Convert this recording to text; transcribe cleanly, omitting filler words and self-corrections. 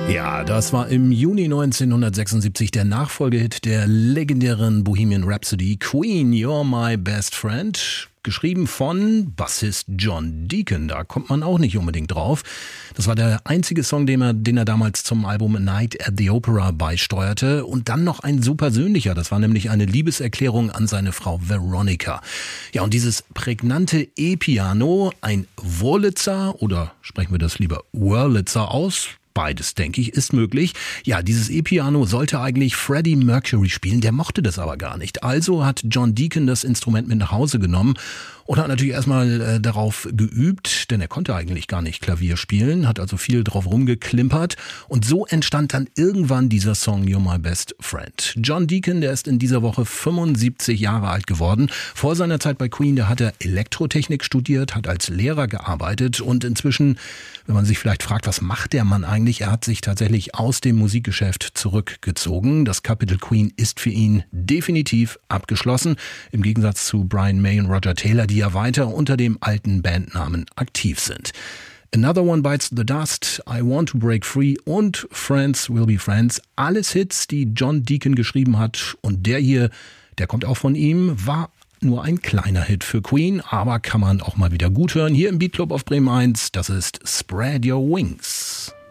Ja, das war im Juni 1976 der Nachfolgehit der legendären Bohemian Rhapsody Queen, You're My Best Friend. Geschrieben von Bassist John Deacon, da kommt man auch nicht unbedingt drauf. Das war der einzige Song, den er damals zum Album A Night at the Opera beisteuerte. Und dann noch ein so persönlicher, das war nämlich eine Liebeserklärung an seine Frau Veronica. Ja, und dieses prägnante E-Piano, ein Wurlitzer, oder sprechen wir das lieber Wurlitzer aus? Beides, denke ich, ist möglich. Ja, dieses E-Piano sollte eigentlich Freddie Mercury spielen, der mochte das aber gar nicht. Also hat John Deacon das Instrument mit nach Hause genommen und hat natürlich erstmal darauf geübt, denn er konnte eigentlich gar nicht Klavier spielen, hat also viel drauf rumgeklimpert und so entstand dann irgendwann dieser Song You're My Best Friend. John Deacon, der ist in dieser Woche 75 Jahre alt geworden. Vor seiner Zeit bei Queen, da hat er Elektrotechnik studiert, hat als Lehrer gearbeitet und inzwischen, wenn man sich vielleicht fragt, was macht der Mann eigentlich? Er hat sich tatsächlich aus dem Musikgeschäft zurückgezogen. Das Kapitel Queen ist für ihn definitiv abgeschlossen, im Gegensatz zu Brian May und Roger Taylor, die ja weiter unter dem alten Bandnamen aktiv sind. Another One Bites the Dust, I Want to Break Free und Friends Will Be Friends. Alles Hits, die John Deacon geschrieben hat. Und der hier, der kommt auch von ihm, war nur ein kleiner Hit für Queen, aber kann man auch mal wieder gut hören. Hier im Beat Club auf Bremen 1, das ist Spread Your Wings.